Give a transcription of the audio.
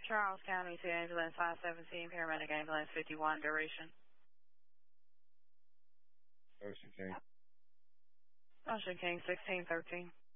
Charles County to ambulance 517, paramedic ambulance 51, duration. Ocean King. Ocean King 1613.